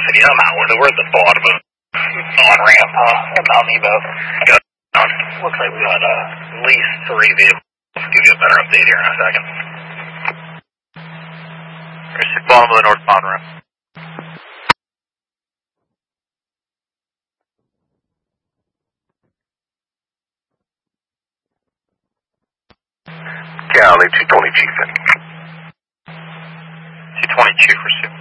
Yeah, I'm out. We're at the bottom of on-ramp, at Mount Nebo. Looks like we got at least 3 vehicles. I'll give you a better update here in a second. There's the bottom of the northbound ramp. Cali 220 Chief. 220 Chief, pursuit.